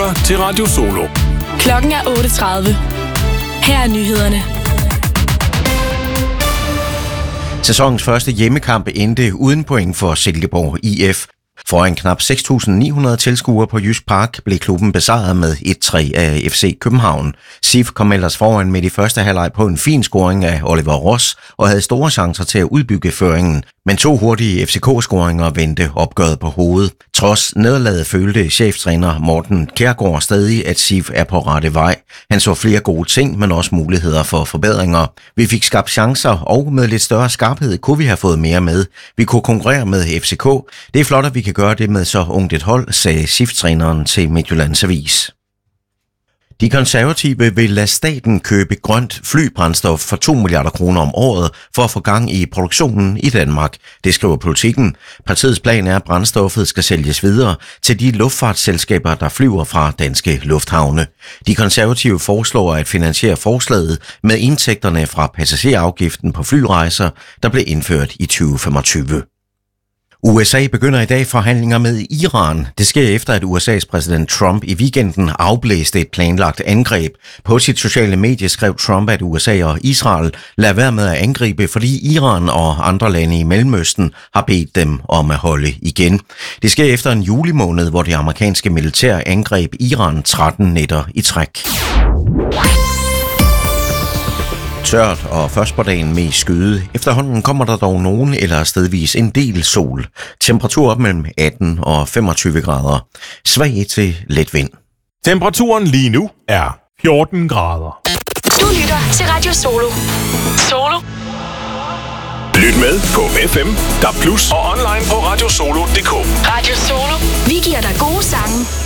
lytter til Radio Solo. Klokken er 8:30. Her er nyhederne. Sæsonens første hjemmekamp endte uden point for Silkeborg IF. Foran knap 6.900 tilskuere på Jysk Park blev klubben besejret med 1-3 af FC København. SIF kom ellers foran midt i første halvleg på en fin scoring af Oliver Ross og havde store chancer til at udbygge føringen. Men 2 hurtige FCK-scoringer vendte opgøret på hovedet. Trods nederlaget følte cheftræner Morten Kjærgaard stadig, at SIF er på rette vej. Han så flere gode ting, men også muligheder for forbedringer. Vi fik skabt chancer, og med lidt større skarphed kunne vi have fået mere med. Vi kunne konkurrere med FCK. Det er flot, at vi kan gøre det med så ungt et hold, sagde SIF-træneren til Midtjyllands Avis. De konservative vil lade staten købe grønt flybrændstof for 2 milliarder kroner om året for at få gang i produktionen i Danmark. Det skriver Politikken. Partiets plan er, at brændstoffet skal sælges videre til de luftfartsselskaber, der flyver fra danske lufthavne. De konservative foreslår at finansiere forslaget med indtægterne fra passagerafgiften på flyrejser, der blev indført i 2025. USA begynder i dag forhandlinger med Iran. Det sker efter, at USA's præsident Trump i weekenden afblæste et planlagt angreb. På sit sociale medie skrev Trump, at USA og Israel lader være med at angribe, fordi Iran og andre lande i Mellemøsten har bedt dem om at holde igen. Det sker efter en julimåned, hvor det amerikanske militær angreb Iran 13 nætter i træk. Tørt og først på dagen med skyde. Efterhånden kommer der dog nogen eller stedvis en del sol. Temperatur op mellem 18 og 25 grader. Svag til let vind. Temperaturen lige nu er 14 grader. Du lytter til Radio Solo. Solo. Lyt med på FM, DAB+ og online på radiosolo.dk. Radio Solo. Vi giver dig gode sange